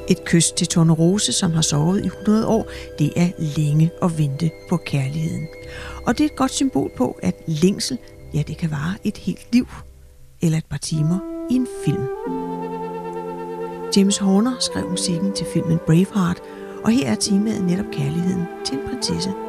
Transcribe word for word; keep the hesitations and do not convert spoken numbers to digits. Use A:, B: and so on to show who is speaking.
A: Et kys til Tornerose, som har sovet i hundrede år, det er længe at vente på kærligheden. Og det er et godt symbol på, at længsel, ja, det kan vare et helt liv, eller et par timer i en film. James Horner skrev musikken til filmen Braveheart, og her er temaet netop kærligheden til en prinsesse.